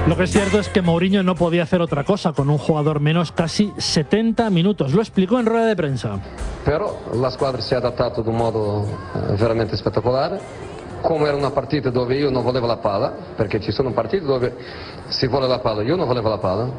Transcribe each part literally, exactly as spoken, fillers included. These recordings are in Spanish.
Lo que es cierto es que Mourinho no podía hacer otra cosa con un jugador menos casi setenta minutos. Lo explicó en rueda de prensa. Però la squadra si è adattata in un modo veramente spettacolare. Come era una partita dove io non volevo la palla, perché ci sono partite dove si vuole la palla, io non volevo la palla,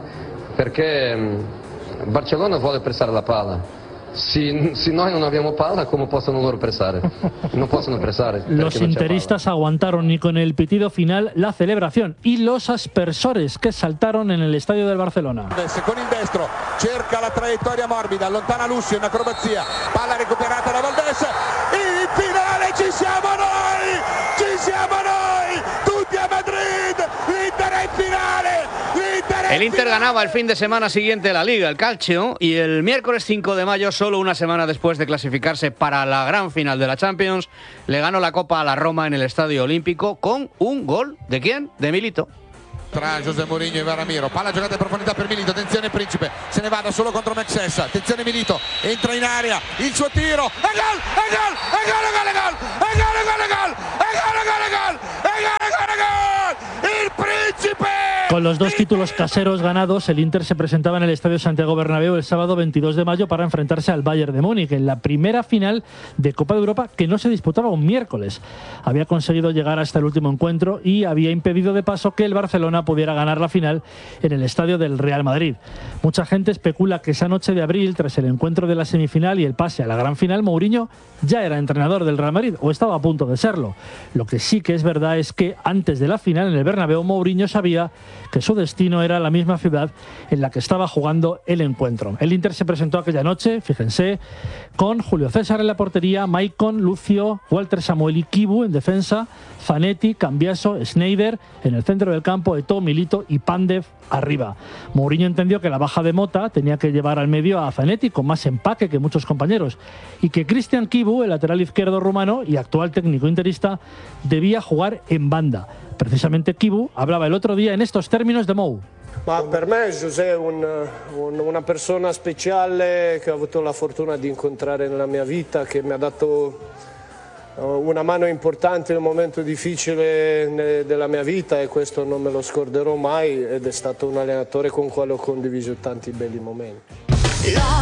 perché Barcellona vuole pressare la palla. Si, si noi non abbiamo palla, ¿cómo possono loro pressare? No possono pressare. Los interistas aguantaron y con el pitido final la celebración y los aspersores que saltaron en el estadio del Barcelona. Con il destro cerca la traiettoria morbida, allontana Lucio in acrobazia, palla recuperata da Valdés, in finale ci siamo noi, ci siamo noi, tutti a Madrid, l'Inter è in finale. El Inter ganaba el fin de semana siguiente la Liga, el Calcio, y el miércoles cinco de mayo, solo una semana después de clasificarse para la gran final de la Champions, le ganó la Copa a la Roma en el Estadio Olímpico con un gol. ¿De quién? De Milito. Tra José Mourinho e Ramiro, palla giocata in profondità per Milito, attenzione Principe, se ne va da solo contro Mexes, attenzione Milito, entra in area, il suo tiro, e gol, e gol, e gol, e gol, e gol, e gol, e gol, e gol, e gol, e gol, e gol, e gol, e gol, e gol, il Principe. Con los dos títulos caseros ganados, el Inter se presentaba en el Estadio Santiago Bernabéu el sábado veintidós de mayo para enfrentarse al Bayern de Múnich en la primera final de Copa de Europa que no se disputaba un miércoles. Había conseguido llegar hasta el último encuentro y había impedido de paso que el Barcelona pudiera ganar la final en el estadio del Real Madrid. Mucha gente especula que esa noche de abril, tras el encuentro de la semifinal y el pase a la gran final, Mourinho ya era entrenador del Real Madrid o estaba a punto de serlo. Lo que sí que es verdad es que antes de la final en el Bernabéu, Mourinho sabía que su destino era la misma ciudad en la que estaba jugando el encuentro. El Inter se presentó aquella noche, fíjense, con Julio César en la portería, Maicon, Lucio, Walter Samuel y Kibu en defensa, Zanetti, Cambiaso, Sneijder en el centro del campo, Eto'o, Milito y Pandev arriba. Mourinho entendió que la baja de Mota tenía que llevar al medio a Zanetti con más empaque que muchos compañeros y que Christian Kibu, el lateral izquierdo rumano y actual técnico interista, debía jugar en banda. Precisamente Kibu hablaba el otro día en estos términos de Mou. Ma per me José è un, un, una persona speciale che ho avuto la fortuna di incontrare nella mia vita, che mi ha dato una mano importante in un momento difficile della mia vita e questo non me lo scorderò mai, ed è stato un allenatore con il quale ho condiviso tanti belli momenti.